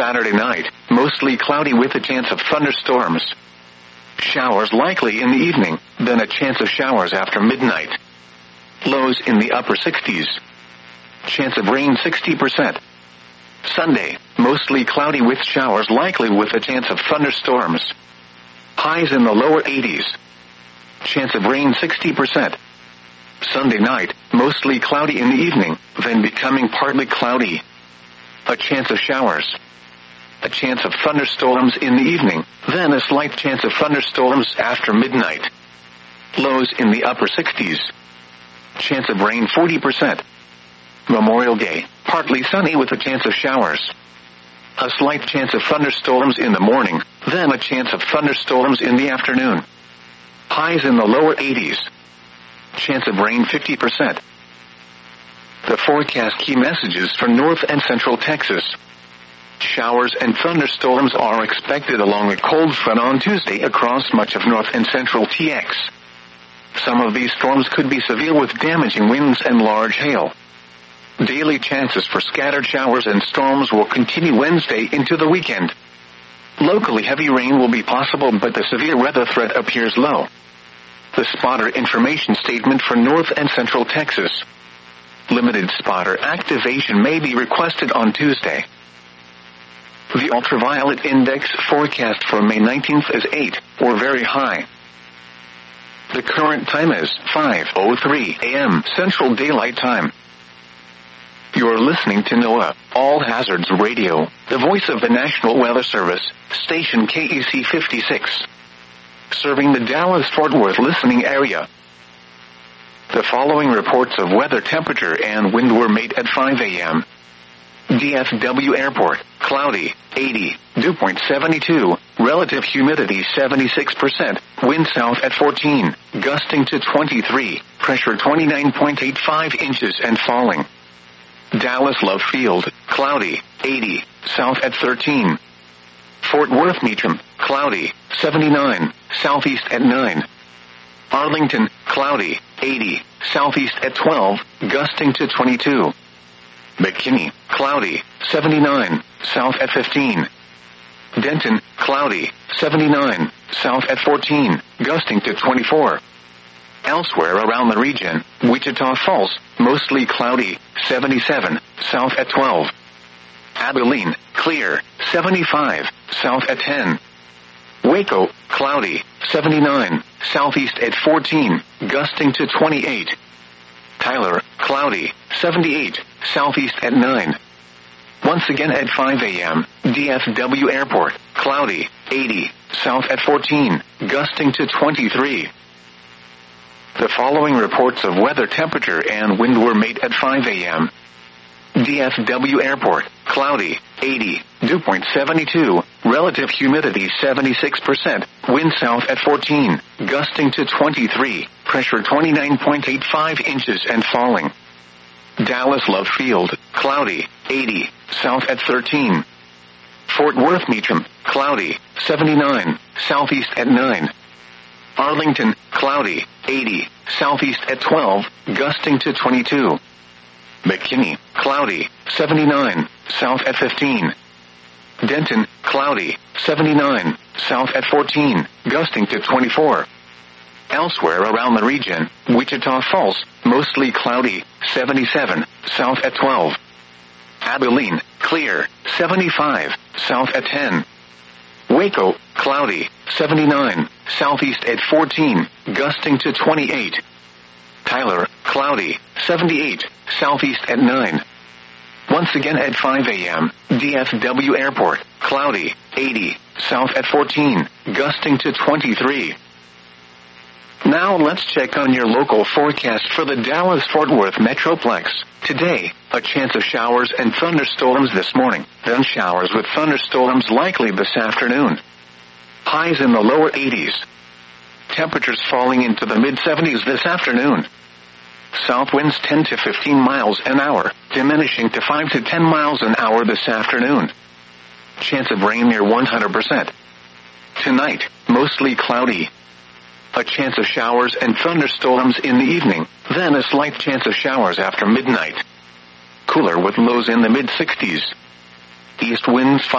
Saturday night, mostly cloudy with a chance of thunderstorms. Showers likely in the evening, then a chance of showers after midnight. Lows in the upper 60s. Chance of rain 60%. Sunday, mostly cloudy with showers likely with a chance of thunderstorms. Highs in the lower 80s. Chance of rain 60%. Sunday night, mostly cloudy in the evening, then becoming partly cloudy. A chance of showers. A chance of thunderstorms in the evening, then a slight chance of thunderstorms after midnight. Lows in the upper 60s. Chance of rain 40%. Memorial Day, partly sunny with a chance of showers. A slight chance of thunderstorms in the morning, then a chance of thunderstorms in the afternoon. Highs in the lower 80s. Chance of rain 50%. The forecast key messages for North and Central Texas. Showers and thunderstorms are expected along a cold front on Tuesday across much of North and Central TX. Some of these storms could be severe with damaging winds and large hail. Daily chances for scattered showers and storms will continue Wednesday into the weekend. Locally heavy rain will be possible, but the severe weather threat appears low. The spotter information statement for North and Central Texas. Limited spotter activation may be requested on Tuesday. The ultraviolet index forecast for May 19th is 8, or very high. The current time is 5:03 a.m. Central Daylight Time. You're listening to NOAA, All Hazards Radio, the voice of the National Weather Service, station KEC 56. Serving the Dallas-Fort Worth listening area. The following reports of weather, temperature, and wind were made at 5 a.m. DFW Airport, cloudy, 80, dew point 72, relative humidity 76%, wind south at 14, gusting to 23, pressure 29.85 inches and falling. Dallas Love Field, cloudy, 80, south at 13. Fort Worth Meacham, cloudy, 79, southeast at 9. Arlington, cloudy, 80, southeast at 12, gusting to 22. McKinney, cloudy, 79, south at 15. Denton, cloudy, 79, south at 14, gusting to 24. Elsewhere around the region, Wichita Falls, mostly cloudy, 77, south at 12. Abilene, clear, 75, south at 10. Waco, cloudy, 79, southeast at 14, gusting to 28. Tyler, cloudy, 78, southeast at 9. Once again at 5 a.m., DFW Airport, cloudy, 80, south at 14, gusting to 23. The following reports of weather, temperature, and wind were made at 5 a.m. DFW Airport, cloudy, 80, dew point 72, relative humidity 76%, wind south at 14, gusting to 23, pressure 29.85 inches and falling. Dallas Love Field, cloudy, 80, south at 13. Fort Worth Meacham, cloudy, 79, southeast at 9. Arlington, cloudy, 80, southeast at 12, gusting to 22. McKinney, cloudy, 79, south at 15. Denton, cloudy, 79, south at 14, gusting to 24. Elsewhere around the region, Wichita Falls, mostly cloudy, 77, south at 12. Abilene, clear, 75, south at 10. Waco, cloudy, 79, southeast at 14, gusting to 28. Tyler, cloudy, 78, southeast at 9. Once again at 5 a.m., DFW Airport, cloudy, 80, south at 14, gusting to 23. Now let's check on your local forecast for the Dallas-Fort Worth Metroplex. Today, a chance of showers and thunderstorms this morning, then showers with thunderstorms likely this afternoon. Highs in the lower 80s. Temperatures falling into the mid-70s this afternoon. South winds 10 to 15 miles an hour, diminishing to 5 to 10 miles an hour this afternoon. Chance of rain near 100%. Tonight, mostly cloudy. A chance of showers and thunderstorms in the evening, then a slight chance of showers after midnight. Cooler with lows in the mid-60s. East winds